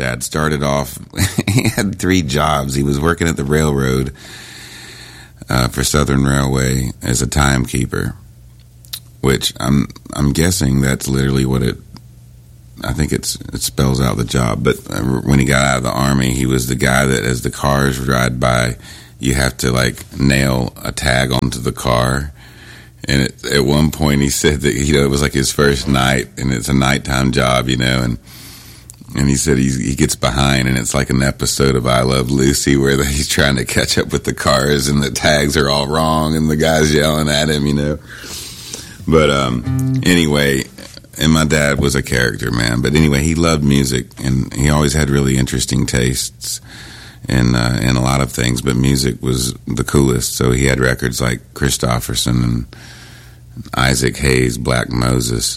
dad. Started off, he had 3 jobs. He was working at the railroad for Southern Railway as a timekeeper, which I'm guessing that's literally what I think it spells out the job. But when he got out of the Army, he was the guy that as the cars ride by, you have to like nail a tag onto the car. And at one point he said that, it was like his first night, and it's a nighttime job, and he said he gets behind, and it's like an episode of I Love Lucy where he's trying to catch up with the cars and the tags are all wrong and the guy's yelling at him, But anyway, and my dad was a character, man. But anyway, he loved music, and he always had really interesting tastes in a lot of things, but music was the coolest. So he had records like Christofferson and Isaac Hayes, Black Moses,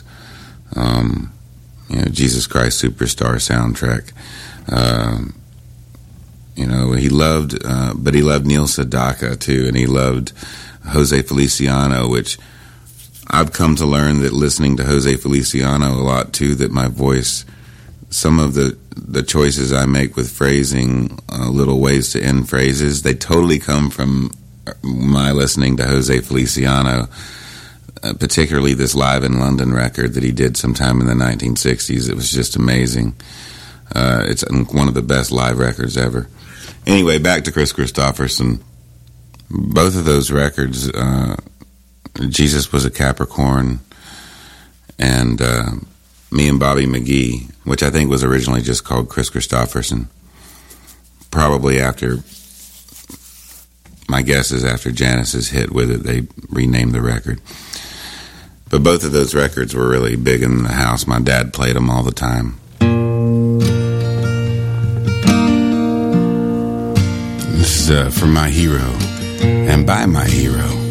Jesus Christ Superstar soundtrack. He loved, but he loved Neil Sedaka too, and he loved Jose Feliciano, which I've come to learn that listening to Jose Feliciano a lot too, that my voice, some of the choices I make with phrasing, little ways to end phrases, they totally come from my listening to Jose Feliciano, particularly this Live in London record that he did sometime in the 1960s. It was just amazing. It's one of the best live records ever. Anyway, back to Kris Kristofferson. Both of those records, Jesus Was a Capricorn and Me and Bobby McGee, which I think was originally just called Kris Kristofferson. Probably after, my guess is after Janis's hit with it, they renamed the record. But both of those records were really big in the house. My dad played them all the time. This is from my hero, and by my hero.